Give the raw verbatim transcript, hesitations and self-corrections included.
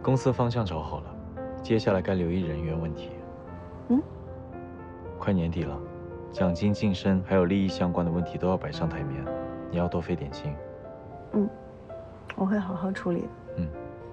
公司方向找好了，接下来该留意人员问题。 嗯， 快年底了，奖金、晋升还有利益相关的问题都要摆上台面，你要多费点心。 嗯，我会好好处理的。 嗯。